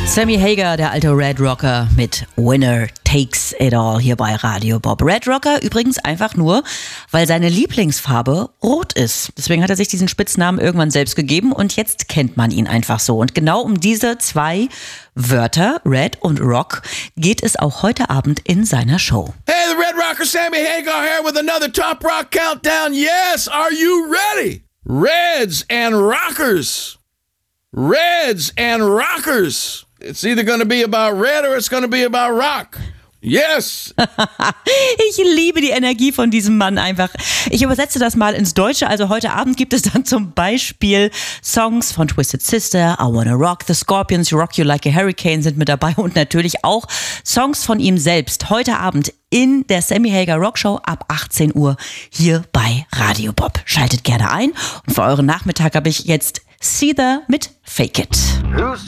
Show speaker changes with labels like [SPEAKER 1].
[SPEAKER 1] Sammy Hagar, der alte Red Rocker mit Winner Takes It All hier bei Radio Bob. Red Rocker übrigens einfach nur, weil seine Lieblingsfarbe rot ist. Deswegen hat er sich diesen Spitznamen irgendwann selbst gegeben und jetzt kennt man ihn einfach so. Und genau um diese zwei Wörter, Red und Rock, geht es auch heute Abend in seiner Show.
[SPEAKER 2] Hey, the Red Rocker Sammy Hagar here with another Top Rock Countdown. Yes, are you ready? Reds and Rockers. Reds and Rockers. It's either going to be about red or it's going to be about rock. Yes.
[SPEAKER 1] Ich liebe die Energie von diesem Mann einfach. Ich übersetze das mal ins Deutsche. Also heute Abend gibt es dann zum Beispiel Songs von Twisted Sister, I Wanna Rock, The Scorpions, Rock You Like a Hurricane sind mit dabei und natürlich auch Songs von ihm selbst. Heute Abend in der Sammy Hagar Rock Show ab 18 Uhr hier bei Radio Bob. Schaltet gerne ein und für euren Nachmittag habe ich jetzt Seether mit Fake It.